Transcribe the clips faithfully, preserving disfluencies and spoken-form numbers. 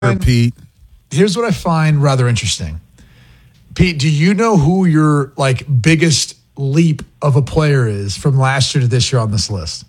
Pete. Here's what I find rather interesting. Pete, do you know who your like biggest leap of a player is from last year to this year on this list?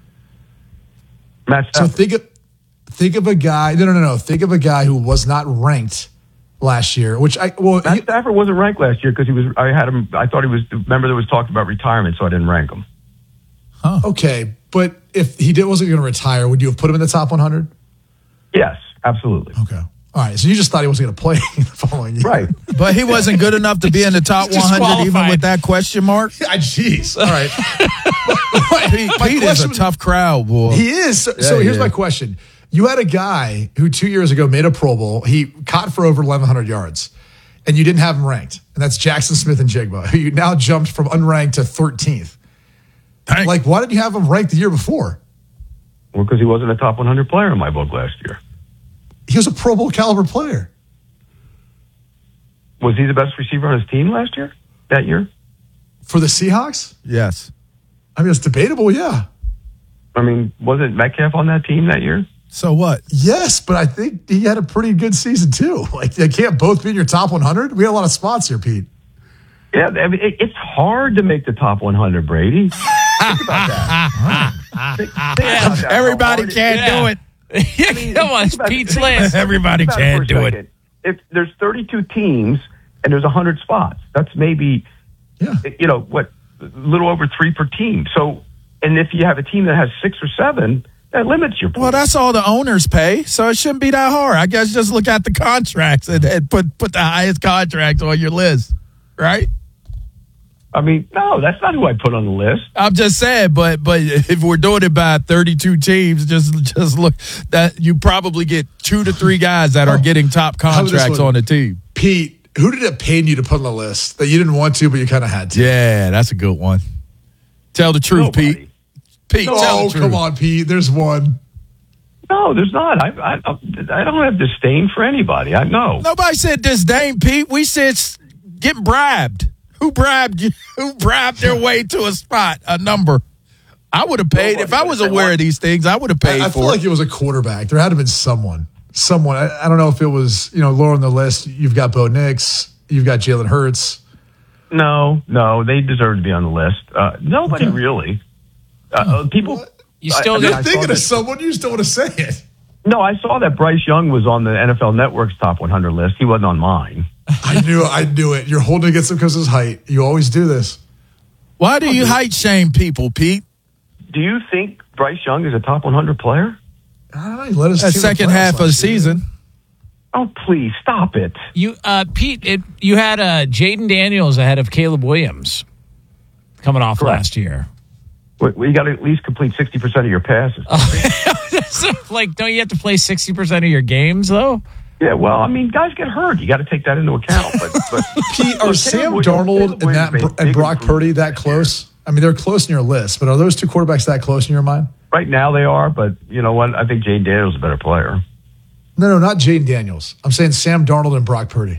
Matt So Stafford. think of think of a guy. No, no, no, no. Think of a guy who was not ranked last year. Which I well, Matt he, Stafford wasn't ranked last year because he was. I had him. I thought he was. Remember, there was talk about retirement, so I didn't rank him. okay, but if he did wasn't going to retire, would you have put him in the top one hundred? Yes, absolutely. Okay. All right. So you just thought he wasn't going to play the following year, Right. But he wasn't good enough to be in the top one hundred even with that question mark? Ah, Jeez. All right. Pete, My Pete is question a was- tough crowd, boy. He is. So, so Yeah, here's yeah. my question. You had a guy who two years ago made a Pro Bowl. He caught for over eleven hundred yards, and you didn't have him ranked. And that's Jackson Smith and Jigba, who you now jumped from unranked to thirteenth. Thank- Like, why didn't you have him ranked the year before? Well, because he wasn't a top one hundred player in my book last year. He was a Pro Bowl caliber player. Was he the best receiver on his team last year? That year? For the Seahawks? Yes. I mean, it's debatable, yeah. I mean, wasn't Metcalf on that team that year? So what? Yes, but I think he had a pretty good season, too. Like, they can't both be in your top one hundred. We had a lot of spots here, Pete. Yeah, I mean, it, it's hard to make the top one hundred, Brady. Think about that. Think- think about that, how Everybody hard it- can't Yeah. do it. Come on, it's Think about it- Pete's think about list. it- Everybody think about can't for a do it. second. If there's thirty-two teams and there's one hundred spots, that's maybe, Yeah. you know, what, a little over three per team. So, and if you have a team that has six or seven, that limits your pool. Well, that's all the owners pay, so it shouldn't be that hard. I guess just look at the contracts and, and put put the highest contracts on your list, right? I mean, no, that's not who I put on the list. I'm just saying, but but if we're doing it by thirty-two teams, just just look that you probably get two to three guys that are getting top How about this contracts one? on the team. Pete, who did it pain you to put on the list that you didn't want to, but you kind of had to? Yeah, that's a good one. Tell the truth, Nobody. Pete. Pete, tell Oh, the truth. come on, Pete. There's one. No, there's not. I, I, I don't have disdain for anybody. I know. Nobody said disdain, Pete. We said s- get bribed. Who bribed you? Who bribed their way to a spot, a number? I would have paid. If I was aware of these things, I would have paid I, I for feel it. like it was a quarterback. There had to have been someone. Someone. I, I don't know if it was, you know, lower on the list. You've got Bo Nix. You've got Jalen Hurts. No, no, they deserve to be on the list. Uh, nobody really. Uh, people. You still I- I mean, got- I You're saw thinking that- of someone. You just don't want to say it. No, I saw that Bryce Young was on the N F L Network's top one hundred list. He wasn't on mine. I knew it. I knew it. You're holding against him because of his height. You always do this. Why do you height shame people, Pete? Do you think Bryce Young is a top one hundred player? I don't know. You let us That second half of the season. Oh, please stop it. You, uh, Pete, it, you had uh, Jaden Daniels ahead of Caleb Williams coming off Correct. last year. Well, you got to at least complete sixty percent of your passes. So, like, don't you have to play sixty percent of your games, though? Yeah, well, I mean, guys get hurt. You got to take that into account. But, but Pete, are Look, Sam Caleb Williams- Darnold Caleb and, Williams that, made and big Brock Purdy improvements that last year. close? I mean, they're close in your list, but are those two quarterbacks that close in your mind? Right now they are, but you know what? I think Jane Daniels is a better player. No, no, not Jaden Daniels. I'm saying Sam Darnold and Brock Purdy.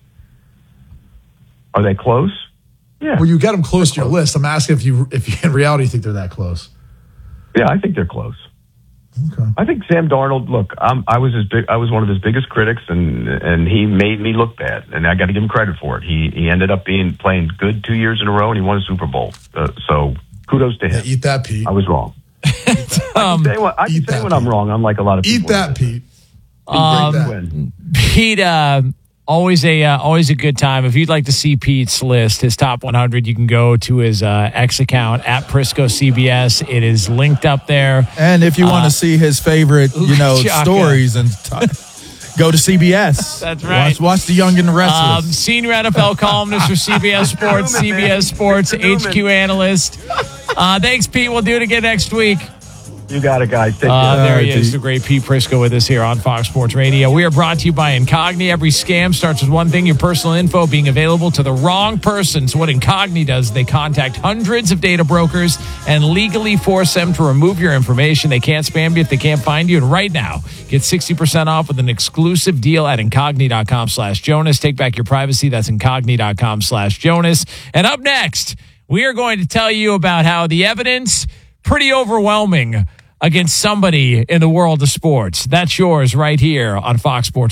Are they close? Yeah. Well, you got them close to your list. I'm asking if you, if you in reality, think they're that close. Yeah, I think they're close. Okay. I think Sam Darnold. Look, I'm, I was his big. I was one of his biggest critics, and and he made me look bad, and I got to give him credit for it. He he ended up being playing good two years in a row, and he won a Super Bowl. Uh, so kudos to him. Yeah, eat that, Pete. I was wrong. Um, Say what, I can Eat say that, when I'm Pete. wrong. Unlike a lot of people. Eat that, Pete. Um, that. Win. Pete, uh, always a uh, always a good time. If you'd like to see Pete's list, his top one hundred, you can go to his uh, X account at Prisco C B S. It is linked up there. And if you want Uh, to see his favorite, you know, Chaka. stories and t- go to C B S. That's right. Watch, watch The Young and the Um, Restless. senior N F L columnist for C B S Sports, C B S Sports H Q analyst. Uh, thanks, Pete. We'll do it again next week. You got it, guys. Take Uh, care. there he All right, is, Pete. the great Pete Prisco with us here on Fox Sports Radio. We are brought to you by Incogni. Every scam starts with one thing, your personal info being available to the wrong person. So what Incogni does, they contact hundreds of data brokers and legally force them to remove your information. They can't spam you if they can't find you. And right now, get sixty percent off with an exclusive deal at incogni.com slash Jonas. Take back your privacy. That's incogni.com slash Jonas. And up next, we are going to tell you about how the evidence, pretty overwhelming, against somebody in the world of sports. That's yours right here on Fox Sports